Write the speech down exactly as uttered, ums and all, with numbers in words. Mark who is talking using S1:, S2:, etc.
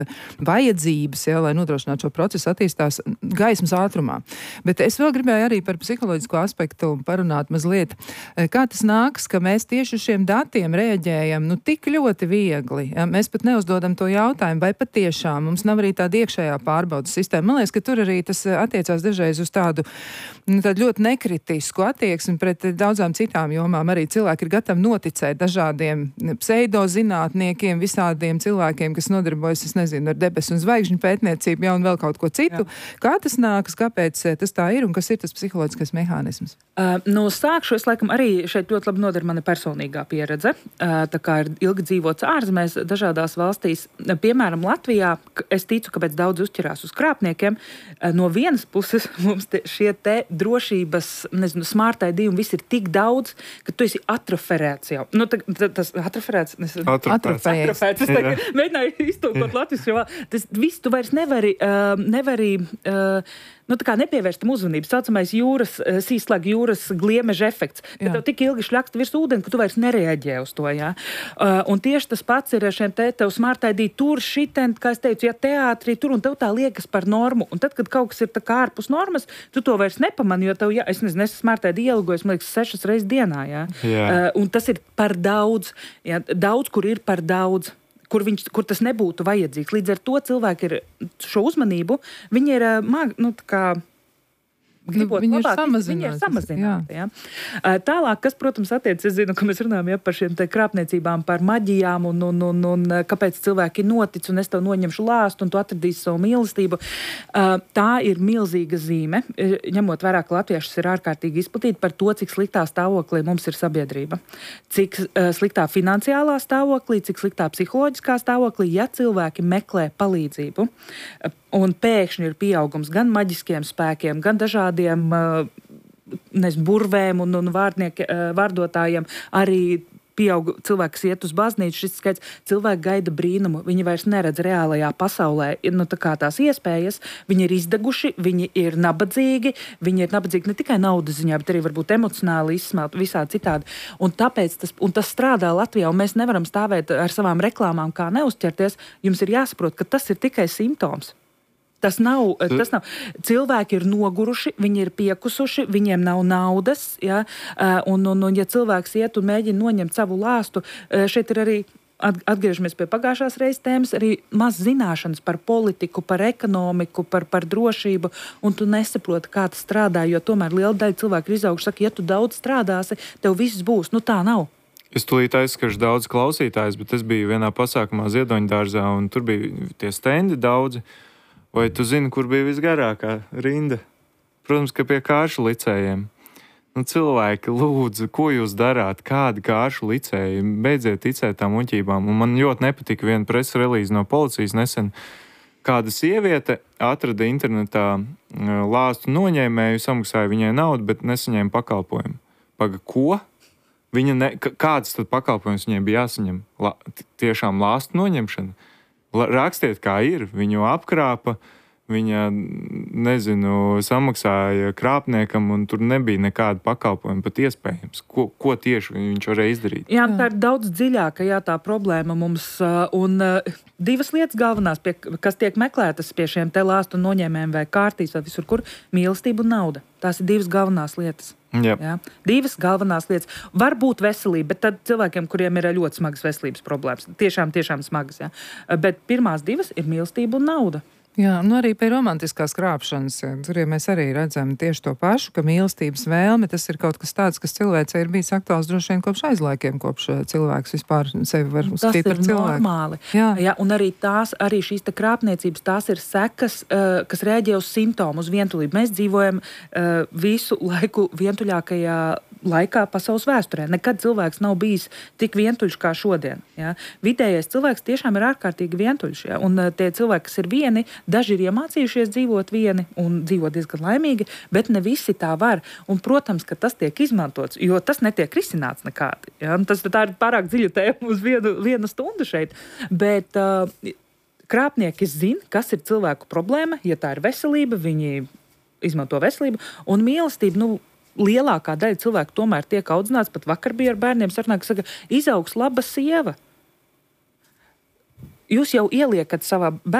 S1: vajadzības, ja, lai nodrošinātu šo procesu attīstās gaismas ātrumā. Bet es vēl gribēju arī par psiholoģisko aspektu parunāt mazliet. Kā tas nāks, ka mēs tieši uz šiem datiem reaģējam nu tik ļoti viegli? Ja, mēs pat neuzdodam to jautājumu, vai patiešām mums nav arī tāda iekšējā pārbaudas sistēma. Man liekas, ka tur arī tas attiecās dažreiz uz tādu, nu, tādu ļoti nekritisku attieksmi pret daudzām citām jomām. Arī cilvēki ir gatavi noticēt dažādiem pseidozinātniekiem, visādiem cilvēkiem, kas nodarbojas, es nezinu, ar debesu un zvaigžņu pētniecību, ja, un vēl kaut ko citu. Jā. Kā tas nākas, kāpēc tas tā ir un kas ir tas psiholoģiskais mehānisms?
S2: Uh, no sākšu es laikam arī šeit ļoti labi noder mana personīgā pieredze. Uh, tā kā ir ilgi dzīvots ārzemēs dažādās valstīs. Uh, piemēram, Latvijā, es ticu, kāpēc daudz uzķerās uz krāpniekiem. Uh, no vienas puses mums te, šie te drošības, nezinu, smart I D un viss ir tik daudz, ka tu esi atroferēts jau. Nu, tā, tā, tas atroferēts?
S1: Atrofējies.
S2: Atrofēts. Es tā, mēģināju iztulkot latviešu. Tas viss tu vairs nevari, uh, nevari uh, nu, tā kā nepievērst tam uzmanību. Saucamais jūras, sīslēga jūras gliemeža efekts. Kad tev tik ilgi šļakst virs ūdeni, ka tu vairs nereaģē uz to, jā. Uh, un tieši tas pats ir šiem te, tev smart I D tur, šiten, kā es teicu, ja teātrī tur, un tev tā liekas par normu. Un tad, kad kaut kas ir tā kā ārpus normas, tu to vairs nepamani, jo tev, jā, es nezinu, es smart I D ielgoju, man liekas, sešas reizes dienā, jā. jā. Uh, un tas ir par daudz, jā, daudz, kur ir par daudz. Kur, viņš, kur tas nebūtu vajadzīgs. Līdz ar to cilvēki ir šo uzmanību, viņi ir, nu, tā kā, gribot
S1: viņi
S2: labāk,
S1: ir
S2: viņi ir samazināti. Jā. Jā. Tālāk, kas, protams, attiec, es zinu, ka mēs runājam ja, par šiem te krāpniecībām, par maģijām un, un, un, un kāpēc cilvēki notic un es tev noņemšu lāstu un tu atradīsi savu mīlestību. Tā ir milzīga zīme, ņemot vērā, ka latviešus ir ārkārtīgi izplatīti par to, cik sliktā stāvoklī mums ir sabiedrība. Cik sliktā finansiālā stāvoklī, cik sliktā psiholoģiskā stāvoklī, ja cilvēki meklē palīdzību. Un pēkšņi ir pieaugums gan maģiskiem spēkiem, gan dažādiem nezinu, burvēm un, un vārdnieki, vārdotājiem. Arī pieaug cilvēki, kas iet uz baznīcu, šis skaits cilvēki gaida brīnumu. Viņi vairs neredz reālajā pasaulē nu, tā kā tās iespējas. Viņi ir izdeguši, viņi ir nabadzīgi. Viņi ir nabadzīgi ne tikai naudas ziņā, bet arī varbūt emocionāli izsmelti visādi citādi. Un tāpēc tas, un tas strādā Latvijā, un mēs nevaram stāvēt ar savām reklāmām kā neuzķerties. Jums ir jāsaprot, ka tas ir tikai simptoms. Tas nav, tas nav. Cilvēki ir noguruši, viņi ir piekusuši, viņiem nav naudas, ja? un, un, un ja cilvēks iet un mēģina noņemt savu lāstu, šeit ir arī, atgriežamies pie pagājušās reizes tēmas, arī maz zināšanas par politiku, par ekonomiku, par, par drošību, un tu nesaproti, kā tas strādā, jo tomēr liela daļa cilvēku ir izauguši, saka, ja tu daudz strādāsi, tev viss būs. Nu tā nav.
S3: Es tūlīt aizskašu daudz klausītājs, bet es biju vienā pasākumā Ziedoņdārzā, un tur bija tie stendi daudzi. Vai tu zini, kur bija visgarākā rinda? Protams, ka pie kāršu licējiem. Nu, cilvēki, lūdzu, ko jūs darāt? Kādi kāršu licēji? Beidziet ticēt tām muļķībām. Un man ļoti nepatika viena presa relīze no policijas nesen. Kāda sieviete atrada internetā lāstu noņēmēju, samaksāja viņai naudu, bet nesaņēma pakalpojumu. Paga, ko? Viņa ne, kāds tad pakalpojums viņai bija jāsaņem? La, tiešām lāstu noņemšana? Rakstiet, kā ir. Viņu apkrāpa, viņa, nezinu, samaksāja krāpniekam, un tur nebija nekāda pakalpojuma pat iespējams. Ko, ko tieši viņš varēja izdarīt?
S2: Jā, tā ir daudz dziļāka, jā, tā problēma mums. Un divas lietas galvenās, pie, kas tiek meklētas pie šiem te lāstu noņēmējiem vai kārtīs vai visur kur, mīlestība un nauda. Tās ir divas galvenās lietas.
S3: Jā.
S2: Jā. Divas galvenās lietas. Var būt veselība, bet tad cilvēkiem, kuriem ir ļoti smagas veselības problēmas, tiešām, tiešām smagas. Jā. Bet pirmās divas ir mīlestība un nauda.
S1: Jā, nu arī pie romantiskās krāpšanas. Tur ja mēs arī redzam tieši to pašu, ka mīlestības vēlme, tas ir kaut kas tāds, kas cilvēcei ir bijis aktuāls droši vien kopš aizlaikiem, kopš cilvēks vispār sevi var uzskatīt par cilvēku.
S2: Tas ir normāli. Jā. Jā, un arī tās, arī šīs te krāpniecības, tās ir sekas, uh, kas rēģē uz simptomu, uz vientulību. Mēs dzīvojam uh, visu laiku vientuļākajā laikā pasaules vēsturē. Nekad cilvēks nav bijis tik vientuļš kā šodien. Ja? Vidējais cilvēks tiešām ir ārkārtīgi vientuļš. Ja? Un uh, tie cilvēki, kas ir vieni, daži ir iemācījušies dzīvot vieni un dzīvot diezgan laimīgi, bet ne visi tā var. Un, protams, ka tas tiek izmantots, jo tas netiek risināts nekādi. Ja? Tas tā ir pārāk dziļa tēma uz vienu, vienu stundu šeit. Bet uh, krāpnieki zina, kas ir cilvēku problēma. Ja tā ir veselība, viņi izmanto veselību. Un mīlestība, nu, lielākā daļa cilvēku tomēr tiek audzināts. Pat vakar bija ar bērniem sarunā, kas saka, izaugs laba sieva. jūs jau ieliekat savā